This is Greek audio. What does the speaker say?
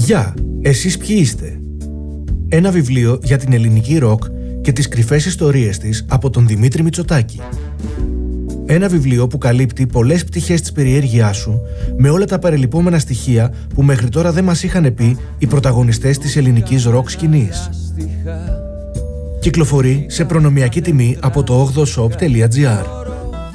Γεια, εσείς ποιοι είστε? Ένα βιβλίο για την ελληνική ροκ και τις κρυφές ιστορίες της από τον Δημήτρη Μητσοτάκη. Ένα βιβλίο που καλύπτει πολλές πτυχές της περιέργειάς σου με όλα τα παρελειπόμενα στοιχεία που μέχρι τώρα δεν μας είχαν πει οι πρωταγωνιστές της ελληνικής ροκ σκηνής. Κυκλοφορεί σε προνομιακή τιμή από το 8shop.gr.